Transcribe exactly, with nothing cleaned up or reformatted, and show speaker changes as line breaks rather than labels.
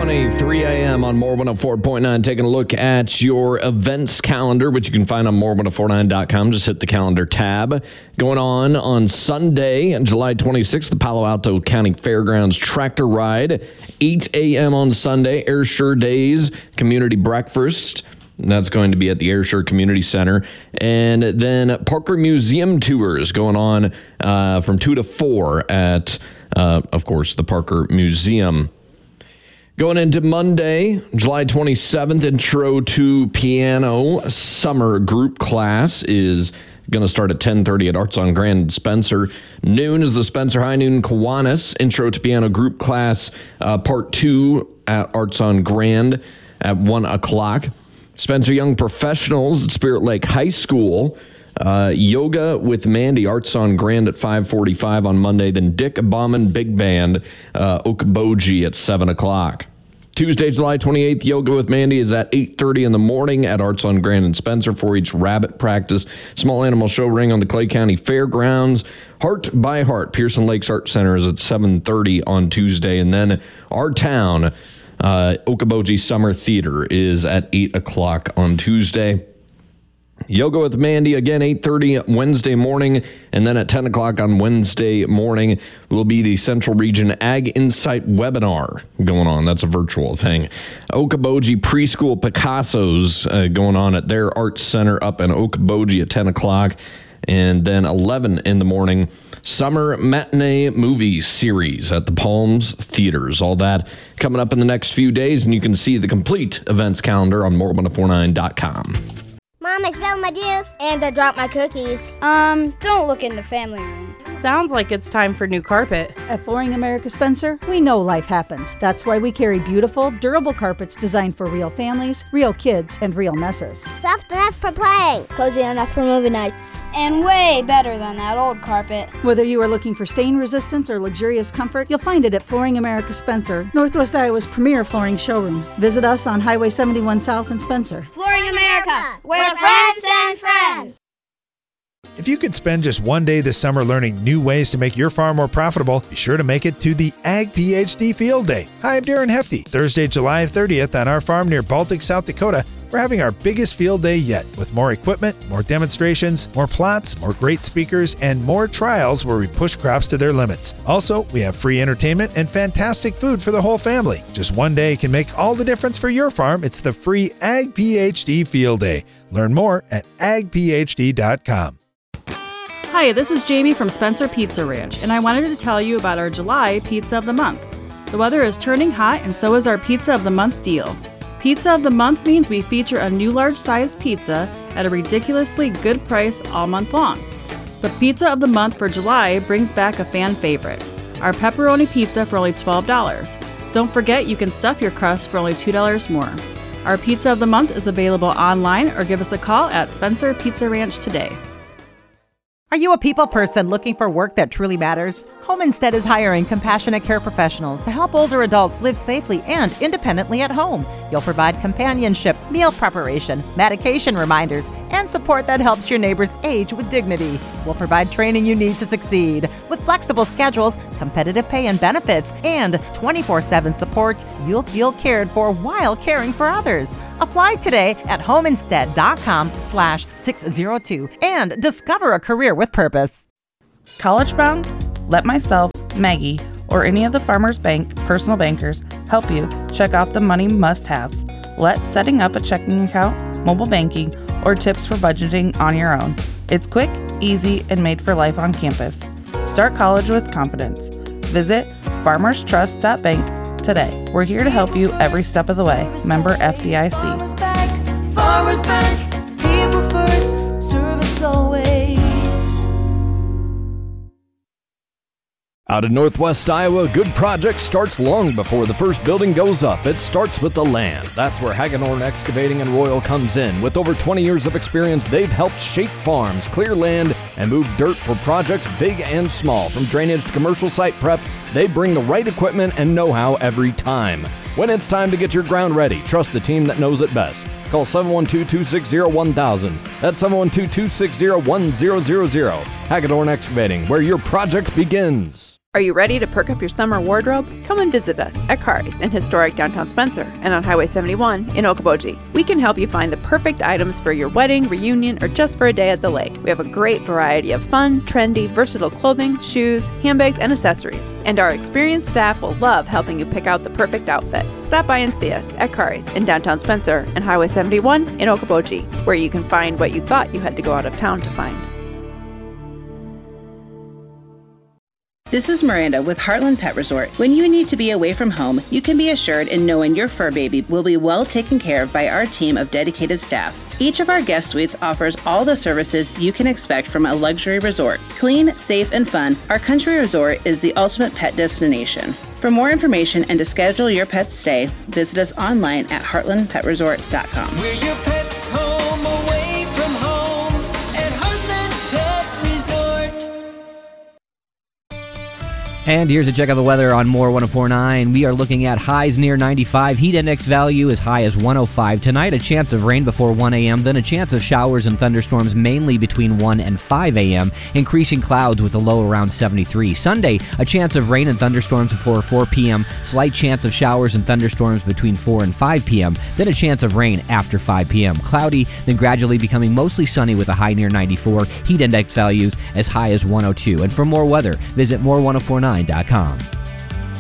twenty-three a.m. on More one oh four point nine. Taking a look at your events calendar, which you can find on more one oh four nine dot com. Just hit the calendar tab. Going on on Sunday, July twenty-sixth, the Palo Alto County Fairgrounds Tractor Ride. eight a.m. on Sunday, Airsure Days Community Breakfast. That's going to be at the Airsure Community Center. And then Parker Museum Tours going on uh, from two to four at, uh, of course, the Parker Museum. Going into Monday, July twenty-seventh, Intro to Piano Summer Group Class is going to start at ten thirty at Arts on Grand Spencer. Noon is the Spencer High Noon Kiwanis Intro to Piano Group Class uh, Part two at Arts on Grand at one o'clock. Spencer Young Professionals at Spirit Lake High School. Uh, Yoga with Mandy, Arts on Grand at five forty-five on Monday. Then Dick Bauman Big Band, uh, Okoboji at seven o'clock. Tuesday, July twenty-eighth, Yoga with Mandy is at eight thirty in the morning at Arts on Grand and Spencer. four H rabbit practice. Small animal show ring on the Clay County Fairgrounds. Heart by Heart, Pearson Lakes Art Center is at seven thirty on Tuesday. And then our town, Uh, Okoboji Summer Theater is at eight o'clock on Tuesday. Yoga with Mandy, again, eight thirty Wednesday morning, and then at ten o'clock on Wednesday morning will be the Central Region Ag Insight webinar going on. That's a virtual thing. Okoboji Preschool Picasso's uh, going on at their Arts Center up in Okoboji at ten o'clock. And then eleven in the morning, Summer Matinee Movie Series at the Palms Theaters. All that coming up in the next few days, and you can see the complete events calendar on more one oh four nine dot com.
Mom, I spilled my juice. And I dropped my cookies.
Um, don't look in the family room.
Sounds like it's time for new carpet.
At Flooring America Spencer, we know life happens. That's why we carry beautiful, durable carpets designed for real families, real kids, and real messes.
Soft enough for playing.
Cozy enough for movie nights. And way better than that old carpet.
Whether you are looking for stain resistance or luxurious comfort, you'll find it at Flooring America Spencer, Northwest Iowa's premier flooring showroom. Visit us on Highway seventy-one South in Spencer.
Flooring America, where friends and friends.
If you could spend just one day this summer learning new ways to make your farm more profitable, be sure to make it to the Ag PhD Field Day. Hi, I'm Darren Hefty. Thursday, July thirtieth, on our farm near Baltic, South Dakota, we're having our biggest field day yet, with more equipment, more demonstrations, more plots, more great speakers, and more trials where we push crops to their limits. Also, we have free entertainment and fantastic food for the whole family. Just one day can make all the difference for your farm. It's the free Ag PhD Field Day. Learn more at ag p h d dot com.
Hi, this is Jamie from Spencer Pizza Ranch, and I wanted to tell you about our July Pizza of the Month. The weather is turning hot, and so is our Pizza of the Month deal. Pizza of the Month means we feature a new large-sized pizza at a ridiculously good price all month long. The Pizza of the Month for July brings back a fan favorite, our pepperoni pizza for only twelve dollars. Don't forget you can stuff your crust for only two dollars more. Our Pizza of the Month is available online, or give us a call at Spencer Pizza Ranch today.
Are you a people person looking for work that truly matters? Home Instead is hiring compassionate care professionals to help older adults live safely and independently at home. You'll provide companionship, meal preparation, medication reminders, and support that helps your neighbors age with dignity. We'll provide training you need to succeed. With flexible schedules, competitive pay and benefits, and twenty-four seven support, you'll feel cared for while caring for others. Apply today at homeinstead.com slash 602 and discover a career with purpose.
College bound? Let myself, Maggie, or any of the Farmers Bank personal bankers help you check off the money must-haves. Let setting up a checking account, mobile banking, or tips for budgeting on your own. It's quick, easy, and made for life on campus. Start college with confidence. Visit farmers trust dot bank today. We're here to help you every step of the way. Member F D I C.
Farmers Bank, Farmers Bank, people first, service always.
Out in Northwest Iowa, a good project starts long before the first building goes up. It starts with the land. That's where Hagedorn Excavating and Royal comes in. With over twenty years of experience, they've helped shape farms, clear land, and move dirt for projects big and small. From drainage to commercial site prep, they bring the right equipment and know-how every time. When it's time to get your ground ready, trust the team that knows it best. Call seven one two, two six zero, one thousand. That's seven one two, two six zero, one zero zero zero. Hagedorn Excavating, where your project begins.
Are you ready to perk up your summer wardrobe? Come and visit us at Kari's in historic downtown Spencer and on Highway seventy-one in Okoboji. We can help you find the perfect items for your wedding, reunion, or just for a day at the lake. We have a great variety of fun, trendy, versatile clothing, shoes, handbags, and accessories. And our experienced staff will love helping you pick out the perfect outfit. Stop by and see us at Kari's in downtown Spencer and Highway seventy-one in Okoboji, where you can find what you thought you had to go out of town to find.
This is Miranda with Heartland Pet Resort. When you need to be away from home, you can be assured in knowing your fur baby will be well taken care of by our team of dedicated staff. Each of our guest suites offers all the services you can expect from a luxury resort. Clean, safe, and fun, our country resort is the ultimate pet destination. For more information and to schedule your pet's stay, visit us online at heartland pet resort dot com.
We're your pet's home away from home at Heartland Pet Resort.
And here's a check of the weather on More one oh four point nine. We are looking at highs near ninety-five. Heat index value as high as one oh five. Tonight, a chance of rain before one a.m., then a chance of showers and thunderstorms mainly between one and five a.m., increasing clouds with a low around seventy-three. Sunday, a chance of rain and thunderstorms before four p.m., slight chance of showers and thunderstorms between four and five p.m., then a chance of rain after five p.m. Cloudy, then gradually becoming mostly sunny with a high near ninety-four. Heat index values as high as one oh two. And for more weather, visit more ten forty-nine dot com.